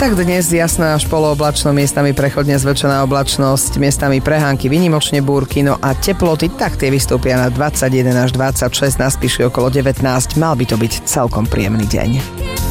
Tak dnes jasná až polooblačno, miestami prechodne zväčšená oblačnosť, miestami prehánky, výnimočne búrky, no a teploty, tak tie vystúpia na 21 až 26, na Spiši okolo 19, mal by to byť celkom príjemný deň.